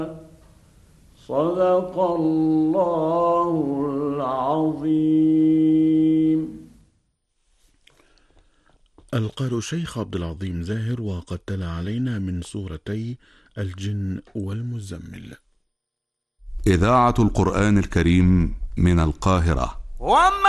صدق الله العظيم. القارئ الشيخ عبد العظيم زاهر، وقد تلا علينا من سورتي الجن والمزمل. إذاعة القرآن الكريم من القاهرة.